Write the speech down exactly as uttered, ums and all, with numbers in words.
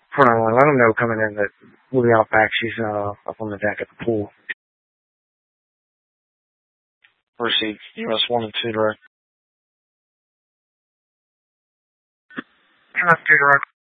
Hold on, let them know coming in that we'll be out back. She's uh, up on the deck at the pool. Receive U S one and two direct. U S two direct.